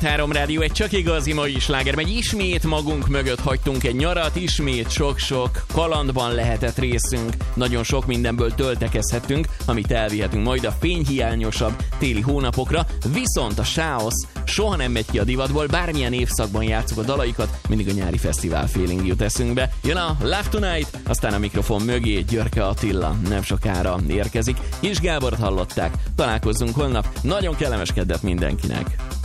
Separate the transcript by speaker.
Speaker 1: Három Rádió, egy csak igazi mai sláger megy. Ismét magunk mögött hagytunk egy nyarat, ismét sok-sok kalandban lehetett részünk. Nagyon sok mindenből töltekezhetünk, amit elvihetünk majd a fényhiányosabb téli hónapokra. Viszont a sáosz soha nem megy ki a divatból, bármilyen évszakban játszuk a dalaikat, mindig a nyári fesztivál feeling jut eszünkbe. Jön a Love Tonight, aztán a mikrofon mögé Györke Attila nem sokára érkezik. Kis Gábort hallották, találkozzunk holnap, nagyon kellemes kedvet mindenkinek!